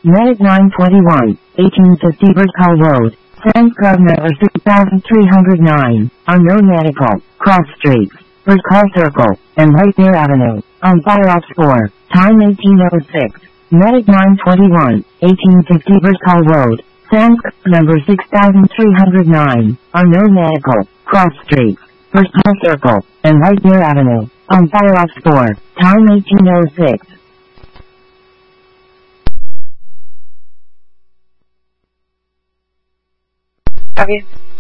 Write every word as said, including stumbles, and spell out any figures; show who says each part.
Speaker 1: Medic nine twenty-one, eighteen fifty Brickell Road, Sanskrit number six thousand three hundred nine, unknown medical, cross streets, Brickell Circle, and Lightyear Avenue, on fire ops four, time eighteen oh six. Medic nine twenty-one, eighteen fifty Brickell Road, Sanskrit number six thousand three hundred nine, unknown medical, cross streets, Brickell Circle, and Lightyear Avenue, on fire ops four, time eighteen oh six.
Speaker 2: Está bien.